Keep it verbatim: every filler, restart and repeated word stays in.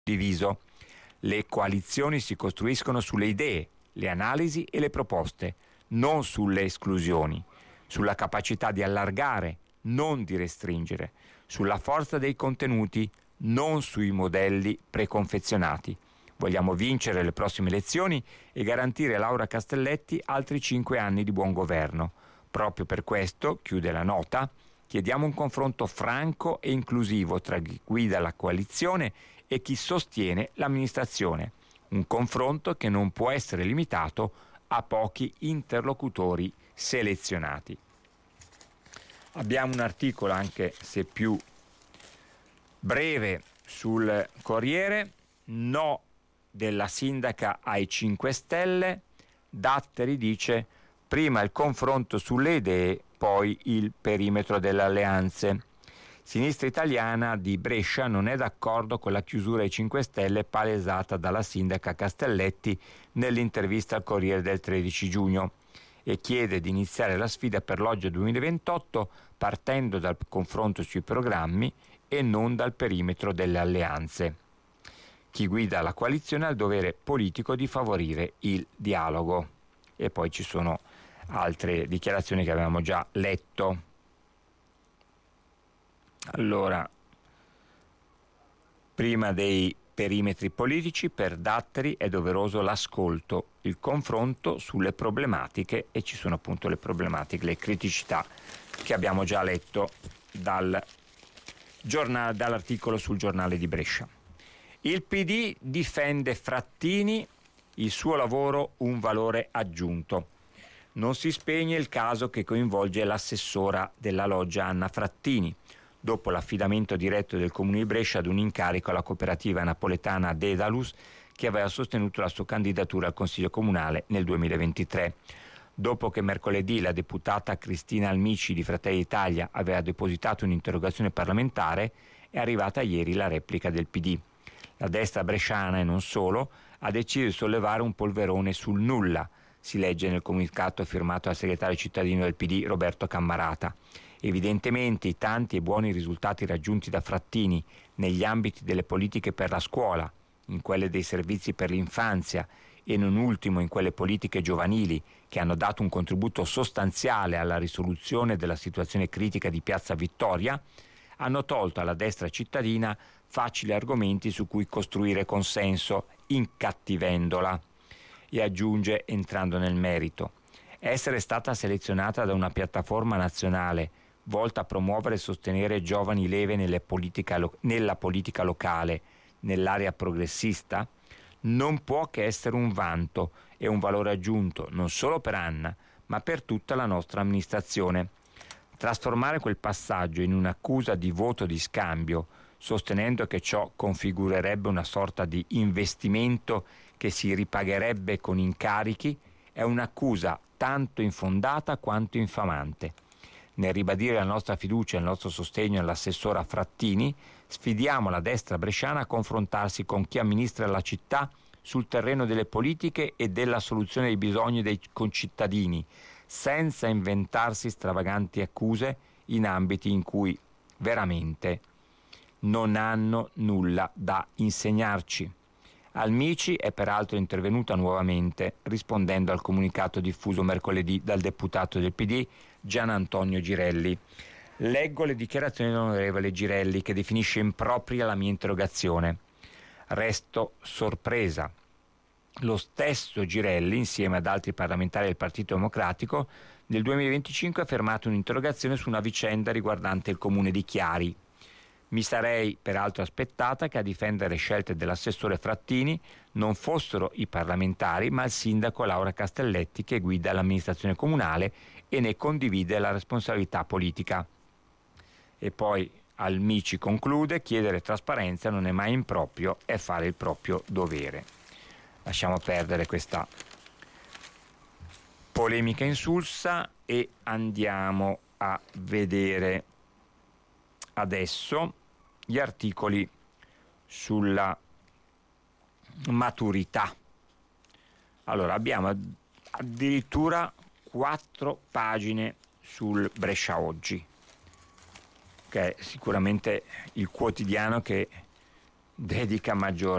diviso. Le coalizioni si costruiscono sulle idee, le analisi e le proposte, non sulle esclusioni, sulla capacità di allargare, non di restringere, sulla forza dei contenuti, non sui modelli preconfezionati. Vogliamo vincere le prossime elezioni e garantire a Laura Castelletti altri cinque anni di buon governo. Proprio per questo, chiude la nota, chiediamo un confronto franco e inclusivo tra chi guida la coalizione e chi sostiene l'amministrazione. Un confronto che non può essere limitato a pochi interlocutori selezionati. Abbiamo un articolo, anche se più breve, sul Corriere. No della sindaca ai cinque Stelle. Datteri dice: prima il confronto sulle idee, poi il perimetro delle alleanze. Sinistra Italiana di Brescia non è d'accordo con la chiusura ai cinque Stelle palesata dalla sindaca Castelletti nell'intervista al Corriere del tredici giugno e chiede di iniziare la sfida per l'Oggi duemilaventotto partendo dal confronto sui programmi e non dal perimetro delle alleanze. Chi guida la coalizione ha il dovere politico di favorire il dialogo. E poi ci sono altre dichiarazioni che avevamo già letto. Allora, prima dei perimetri politici, per Datteri è doveroso l'ascolto, il confronto sulle problematiche, e ci sono appunto le problematiche, le criticità che abbiamo già letto dal giornale, dall'articolo sul Giornale di Brescia. Il P D difende Frattini, il suo lavoro un valore aggiunto. Non si spegne il caso che coinvolge l'assessora della loggia Anna Frattini, dopo l'affidamento diretto del Comune di Brescia ad un incarico alla cooperativa napoletana Dedalus, che aveva sostenuto la sua candidatura al Consiglio Comunale nel duemilaventitré. Dopo che mercoledì la deputata Cristina Almici di Fratelli d'Italia aveva depositato un'interrogazione parlamentare, è arrivata ieri la replica del P D. La destra bresciana, e non solo, ha deciso di sollevare un polverone sul nulla, si legge nel comunicato firmato dal segretario cittadino del P D Roberto Cammarata. Evidentemente i tanti e buoni risultati raggiunti da Frattini negli ambiti delle politiche per la scuola, in quelle dei servizi per l'infanzia e non ultimo in quelle politiche giovanili, che hanno dato un contributo sostanziale alla risoluzione della situazione critica di Piazza Vittoria, hanno tolto alla destra cittadina facili argomenti su cui costruire consenso, incattivendola. E aggiunge, entrando nel merito: essere stata selezionata da una piattaforma nazionale volta a promuovere e sostenere giovani leve nelle politica lo- nella politica locale, nell'area progressista, non può che essere un vanto e un valore aggiunto, non solo per Anna, ma per tutta la nostra amministrazione. Trasformare quel passaggio in un'accusa di voto di scambio, sostenendo che ciò configurerebbe una sorta di investimento che si ripagherebbe con incarichi, è un'accusa tanto infondata quanto infamante. Nel ribadire la nostra fiducia e il nostro sostegno all'assessora Frattini, sfidiamo la destra bresciana a confrontarsi con chi amministra la città sul terreno delle politiche e della soluzione dei bisogni dei concittadini, senza inventarsi stravaganti accuse in ambiti in cui veramente non hanno nulla da insegnarci. Almici è peraltro intervenuta nuovamente rispondendo al comunicato diffuso mercoledì dal deputato del P D Gian Antonio Girelli. Leggo le dichiarazioni dell'onorevole Girelli, che definisce impropria la mia interrogazione. Resto sorpresa. Lo stesso Girelli, insieme ad altri parlamentari del Partito Democratico, nel duemilaventicinque ha fermato un'interrogazione su una vicenda riguardante il comune di Chiari. Mi sarei peraltro aspettata che a difendere scelte dell'assessore Frattini non fossero i parlamentari, ma il sindaco Laura Castelletti, che guida l'amministrazione comunale e ne condivide la responsabilità politica. E poi Almici conclude: chiedere trasparenza non è mai improprio, è fare il proprio dovere. Lasciamo perdere questa polemica insulsa e andiamo a vedere adesso gli articoli sulla maturità. Allora, abbiamo addirittura quattro pagine sul Brescia Oggi, che è sicuramente il quotidiano che dedica maggiore